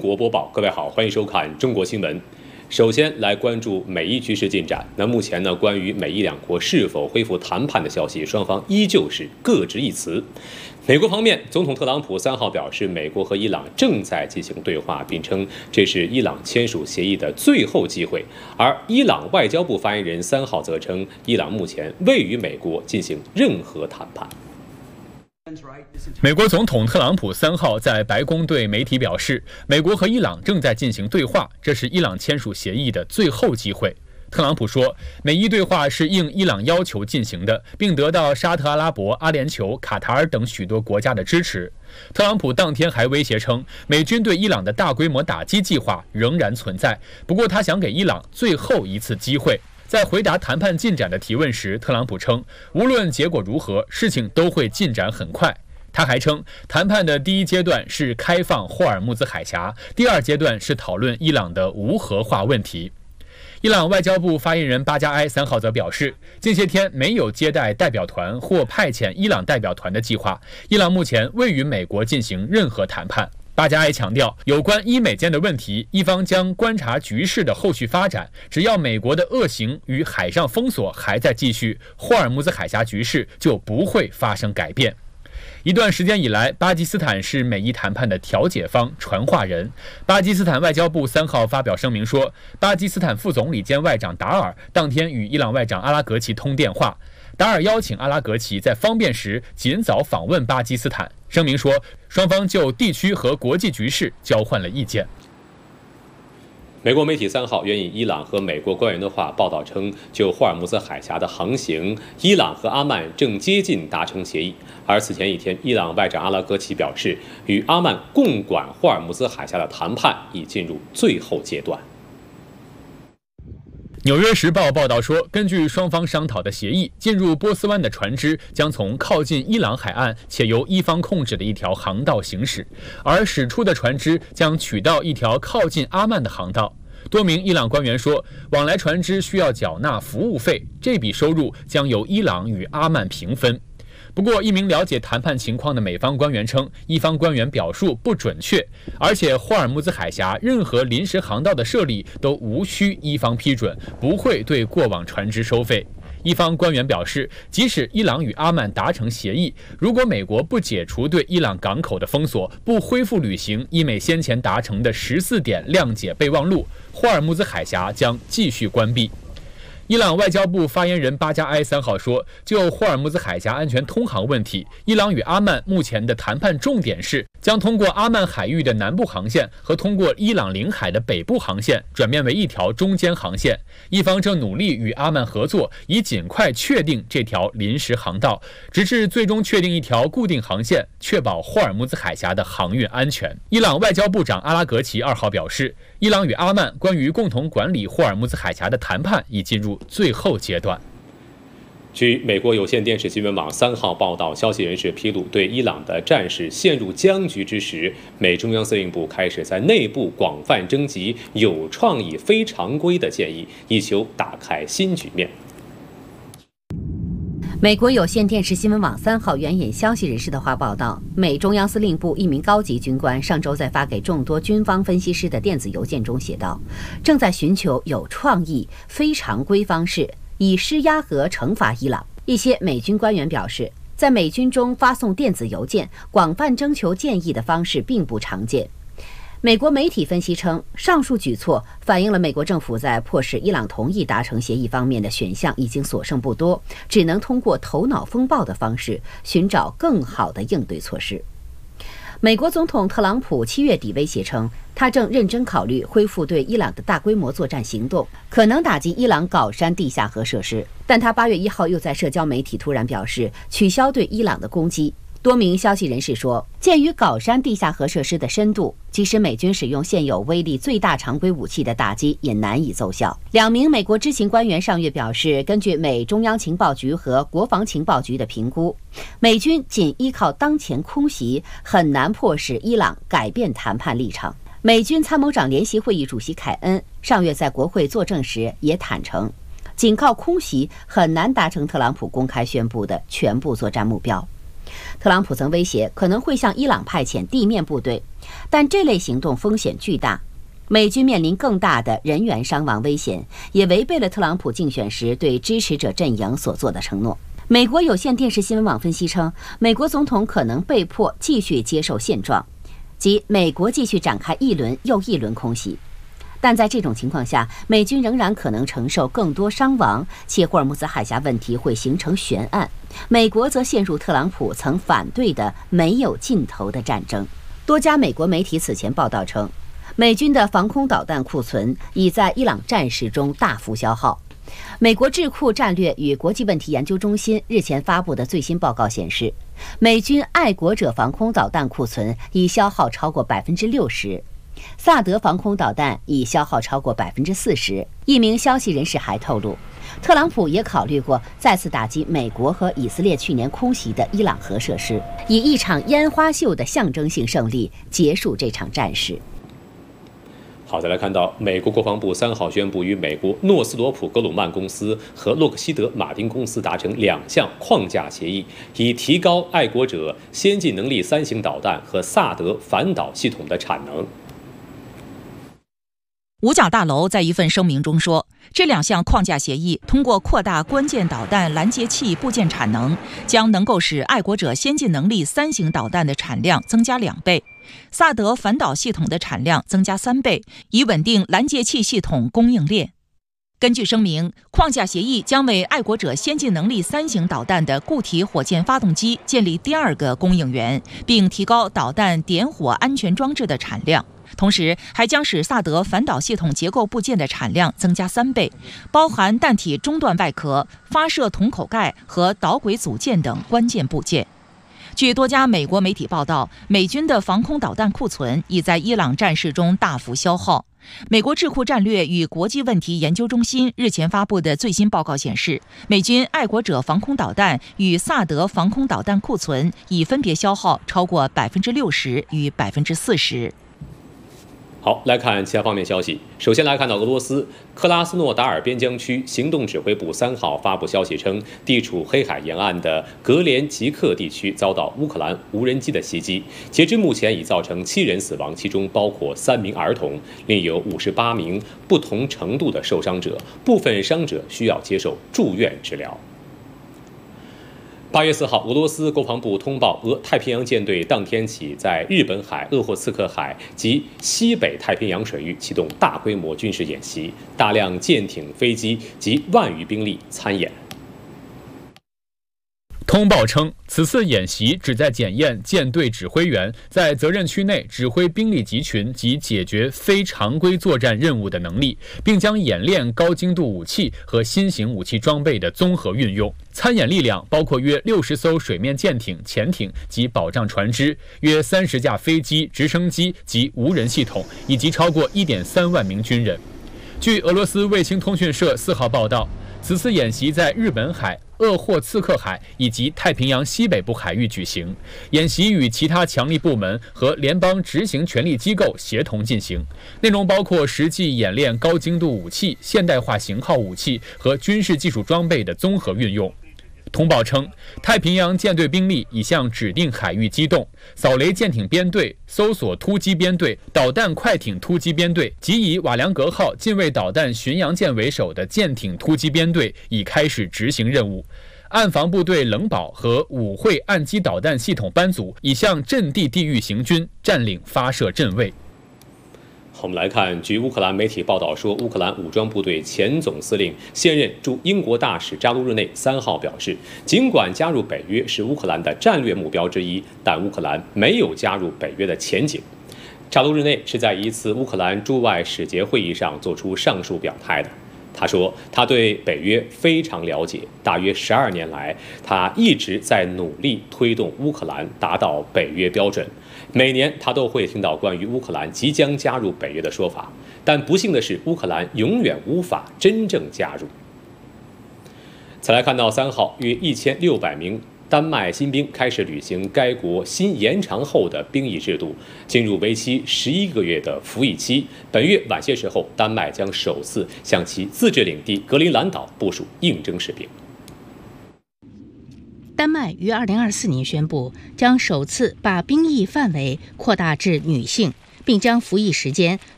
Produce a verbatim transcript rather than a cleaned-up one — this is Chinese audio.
国播报，各位好，欢迎收看中国新闻。首先来关注美伊局势进展。那目前呢，关于美伊两国是否恢复谈判的消息，双方依旧是各执一词。美国方面，总统特朗普三号表示，美国和伊朗正在进行对话，并称这是伊朗签署协议的最后机会。而伊朗外交部发言人三号则称，伊朗目前未与美国进行任何谈判。 美国总统特朗普三号在白宫对媒体表示，美国和伊朗正在进行对话，这是伊朗签署协议的最后机会。特朗普说，美伊对话是应伊朗要求进行的，并得到沙特阿拉伯、阿联酋、卡塔尔等许多国家的支持。特朗普当天还威胁称，美军对伊朗的大规模打击计划仍然存在，不过他想给伊朗最后一次机会。在回答谈判进展的提问时，特朗普称，无论结果如何，事情都会进展很快。他还称，谈判的第一阶段是开放霍尔木兹海峡，第二阶段是讨论伊朗的无核化问题。伊朗外交部发言人巴加埃三号则表示，近些天没有接待代表团或派遣伊朗代表团的计划，伊朗目前未与美国进行任何谈判。巴加埃强调，有关伊美间的问题，伊方将观察局势的后续发展，只要美国的恶行与海上封锁还在继续，霍尔木兹海峡局势就不会发生改变。一段时间以来，巴基斯坦是美伊谈判的调解方、传话人。巴基斯坦外交部三号发表声明说，巴基斯坦副总理兼外长达尔当天与伊朗外长阿拉格齐通电话，达尔邀请阿拉格齐在方便时尽早访问巴基斯坦。声明说，双方就地区和国际局势交换了意见。 美国媒体三号援引伊朗和美国官员的话报道称，就霍尔木兹海峡的航行，伊朗和阿曼正接近达成协议。而此前一天，伊朗外长阿拉格齐表示，与阿曼共管霍尔木兹海峡的谈判已进入最后阶段。 纽约时报报道说，根据双方商讨的协议，进入波斯湾的船只将从靠近伊朗海岸且由伊方控制的一条航道行驶，而驶出的船只将取到一条靠近阿曼的航道。多名伊朗官员说，往来船只需要缴纳服务费，这笔收入将由伊朗与阿曼平分。不过，一名了解谈判情况的美方官员称，伊方官员表述不准确，而且霍尔木兹海峡任何临时航道的设立都无需伊方批准，不会对过往船只收费。伊方官员表示，即使伊朗与阿曼达成协议，如果美国不解除对伊朗港口的封锁，不恢复履行伊美先前达成的十四点谅解备忘录，霍尔木兹海峡将继续关闭。伊朗外交部发言人巴加埃三号说，就霍尔木兹海峡安全通航问题，伊朗与阿曼目前的谈判重点是将通过阿曼海域的南部航线和通过伊朗领海的北部航线转变为一条中间航线。伊方正努力与阿曼合作，以尽快确定这条临时航道，直至最终确定一条固定航线，确保霍尔木兹海峡的航运安全。伊朗外交部长阿拉格齐二号表示，伊朗与阿曼关于共同管理霍尔木兹海峡的谈判已进入最后阶段。 据美国有线电视新闻网三号报道，消息人士披露，对伊朗的战事陷入僵局之时，美中央司令部开始在内部广泛征集有创意、非常规的建议，以求打开新局面。 美国有线电视新闻网三号援引消息人士的话报道，美中央司令部一名高级军官上周在发给众多军方分析师的电子邮件中写道，正在寻求有创意、非常规方式，以施压和惩罚伊朗。一些美军官员表示，在美军中发送电子邮件、广泛征求建议的方式并不常见。美国媒体分析称，上述举措反映了美国政府在迫使伊朗同意达成协议方面的选项已经所剩不多，只能通过头脑风暴的方式寻找更好的应对措施。美国总统特朗普七月底威胁称，他正认真考虑恢复对伊朗的大规模作战行动，可能打击伊朗镐山地下核设施。但他八月一号又在社交媒体突然表示，取消对伊朗的攻击。多名消息人士说，鉴于镐山地下核设施的深度，即使美军使用现有威力最大常规武器的打击也难以奏效。两名美国知情官员上月表示，根据美中央情报局和国防情报局的评估，美军仅依靠当前空袭很难迫使伊朗改变谈判立场。美军参谋长联席会议主席凯恩上月在国会作证时也坦诚，仅靠空袭很难达成特朗普公开宣布的全部作战目标。 特朗普曾威胁可能会向伊朗派遣地面部队，但这类行动风险巨大，美军面临更大的人员伤亡危险，也违背了特朗普竞选时对支持者阵营所做的承诺。美国有线电视新闻网分析称，美国总统可能被迫继续接受现状，即美国继续展开一轮又一轮空袭。但在这种情况下，美军仍然可能承受更多伤亡，且霍尔木兹海峡问题会形成悬案，美国则陷入特朗普曾反对的没有尽头的战争。多家美国媒体此前报道称，美军的防空导弹库存已在伊朗战事中大幅消耗。美国智库战略与国际问题研究中心日前发布的最新报告显示，美军爱国者防空导弹库存已消耗超过百分之六十，萨德防空导弹已消耗超过百分之四十。一名消息人士还透露，特朗普也考虑过再次打击美国和以色列去年空袭的伊朗核设施，以一场烟花秀的象征性胜利结束这场战事。 好，再来看到美国国防部三号宣布与美国诺斯罗普格鲁曼公司和洛克希德马丁公司达成两项框架协议，以提高爱国者先进能力三型导弹和萨德反导系统的产能。 五角大楼在一份声明中说，这两项框架协议通过扩大关键导弹拦截器部件产能，将能够使爱国者先进能力三型导弹的产量增加两倍，萨德反导系统的产量增加三倍，以稳定拦截器系统供应链。根据声明，框架协议将为爱国者先进能力三型导弹的固体火箭发动机建立第二个供应源，并提高导弹点火安全装置的产量。同时，还将使萨德反导系统结构部件的产量增加三倍，包含弹体中段外壳、发射筒口盖和导轨组件等关键部件。据多家美国媒体报道，美军的防空导弹库存已在伊朗战事中大幅消耗。美国智库战略与国际问题研究中心日前发布的最新报告显示，美军爱国者防空导弹与萨德防空导弹库存已分别消耗超过百分之六十与百分之四十。 好，来看其他方面消息。首先来看到俄罗斯克拉斯诺达尔边疆区行动指挥部三号发布消息称，地处黑海沿岸的格连吉克地区遭到乌克兰无人机的袭击，截至目前已造成七人死亡，其中包括三名儿童，另有五十八名不同程度的受伤者，部分伤者需要接受住院治疗。八月四号，俄罗斯国防部通报，俄太平洋舰队当天起在日本海、鄂霍次克海及西北太平洋水域启动大规模军事演习，大量舰艇、飞机及万余兵力参演。 通报称，此次演习旨在检验舰队指挥员在责任区内指挥兵力集群及解决非常规作战任务的能力，并将演练高精度武器和新型武器装备的综合运用。参演力量包括约六十艘水面舰艇、潜艇及保障船只，约三十架飞机、直升机及无人系统，以及超过一点三万名军人。据俄罗斯卫星通讯社四号报道，此次演习在日本海、鄂霍次克海以及太平洋西北部海域举行，演习与其他强力部门和联邦执行权力机构协同进行，内容包括实际演练高精度武器、现代化型号武器和军事技术装备的综合运用。通报称，太平洋舰队兵力已向指定海域机动，扫雷舰艇编队、搜索突击编队、导弹快艇突击编队及以瓦良格号近卫导弹巡洋舰为首的舰艇突击编队已开始执行任务。岸防部队冷保和武会岸基导弹系统班组已向阵地地域行军，占领发射阵位。 我们来看，据乌克兰媒体报道说，乌克兰武装部队前总司令、现任驻英国大使扎卢日内三号表示，尽管加入北约是乌克兰的战略目标之一，但乌克兰没有加入北约的前景。扎卢日内是在一次乌克兰驻外使节会议上做出上述表态的。他说，他对北约非常了解，大约十二年来，他一直在努力推动乌克兰达到北约标准。每年他都会听到关于乌克兰即将加入北约的说法，但不幸的是，乌克兰永远无法真正加入。再来看到三号，约一千六百名丹麦新兵开始履行该国新延长后的兵役制度，进入为期十一个月的服役期。本月晚些时候，丹麦将首次向其自治领地格陵兰岛部署应征士兵。 丹麦于二零二四年宣布，将首次把兵役范围扩大至女性，并将服役时间